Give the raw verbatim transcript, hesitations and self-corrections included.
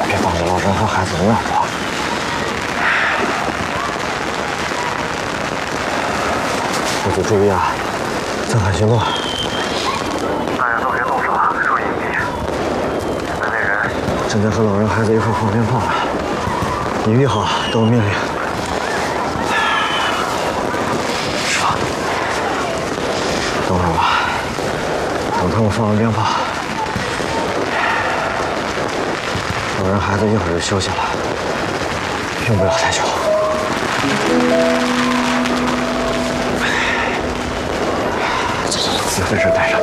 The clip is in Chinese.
别帮着老人和孩子们难过。伙计注意啊，咱看行动。 大家都别动手，注意隐蔽。那那人正在和老人孩子一块放鞭炮呢，你一好，等我命令。是吧？等会儿吧，等他们放完鞭炮，老人孩子一会儿就休息了，用不了太久。走走走，别在这待着。